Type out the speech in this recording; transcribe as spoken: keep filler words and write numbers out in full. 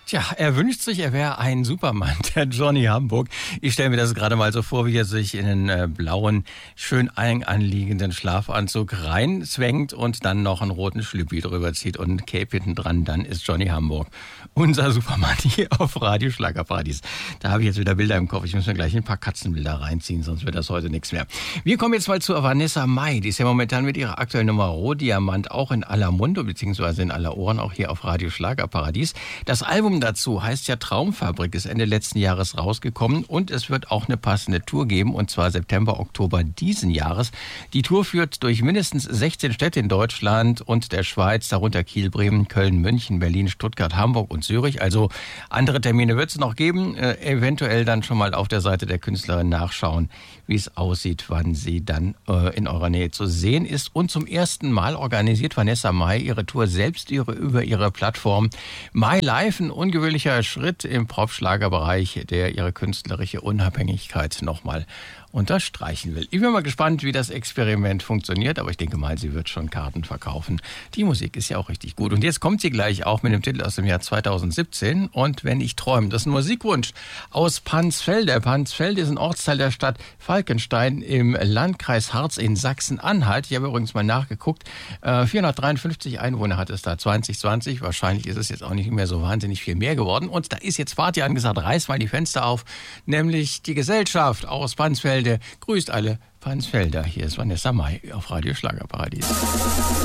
Tja, er wünscht sich, er wäre ein Superman, der Johnny Hamburg. Ich stelle mir das gerade mal so vor, wie er sich in den äh, blauen, schön eng anliegenden Schlafanzug reinzwängt und dann noch einen roten Schlüppi drüber zieht und ein Cape hinten dran. Dann ist Johnny Hamburg unser Superman hier auf Radio Schlagerparadies. Da habe ich jetzt wieder Bilder im Kopf. Ich muss mir gleich ein paar Katzenbilder reinziehen, sonst wird das heute nichts mehr. Wir kommen jetzt mal zu Vanessa Mai. Die ist ja momentan mit ihrer aktuellen Nummer Rohdiamant auch in aller Munde, beziehungsweise in aller Ohren, auch hier auf Radio Schlagerparadies. Das Album dazu heißt ja Traumfabrik, ist Ende letzten Jahres rausgekommen und es wird auch eine passende Tour geben, und zwar September, Oktober diesen Jahres. Die Tour führt durch mindestens sechzehn Städte in Deutschland und der Schweiz, darunter Kiel, Bremen, Köln, München, Berlin, Stuttgart, Hamburg und Zürich. Also andere Termine wird es noch geben, äh, eventuell dann schon mal auf der Seite der Künstlerin nachschauen, wie es aussieht, wann sie dann äh, in eurer Nähe zu sehen ist. Und zum ersten Mal organisiert Vanessa Mai ihre Tour selbst ihre, über ihre Plattform My Life, ein ungewöhnlicher Schritt im Popschlagerbereich, der ihre künstlerische Unabhängigkeit nochmal unterstreichen will. Ich bin mal gespannt, wie das Experiment funktioniert, aber ich denke mal, sie wird schon Karten verkaufen. Die Musik ist ja auch richtig gut. Und jetzt kommt sie gleich auch mit dem Titel aus dem Jahr zweitausendsiebzehn. Und wenn ich träume, das ist ein Musikwunsch aus Pansfelde. Pansfelde ist ein Ortsteil der Stadt Falkenstein im Landkreis Harz in Sachsen-Anhalt. Ich habe übrigens mal nachgeguckt. vierhundertdreiundfünfzig Einwohner hat es da zwanzig zwanzig. Wahrscheinlich ist es jetzt auch nicht mehr so wahnsinnig viel mehr geworden. Und da ist jetzt Party angesagt. Reiß mal die Fenster auf. Nämlich die Gesellschaft aus Pansfelde grüßt alle Pansfelder. Hier ist Vanessa Mai auf Radio Schlagerparadies.